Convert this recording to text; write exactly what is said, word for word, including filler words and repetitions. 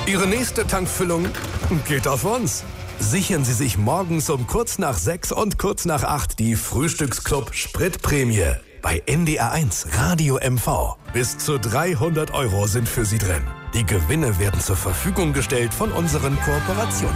Ihre nächste Tankfüllung geht auf uns. Sichern Sie sich morgens um kurz nach sechs und kurz nach acht die Frühstücksclub Spritprämie bei N D R eins Radio M V. Bis zu dreihundert Euro sind für Sie drin. Die Gewinne werden zur Verfügung gestellt von unseren Kooperationen.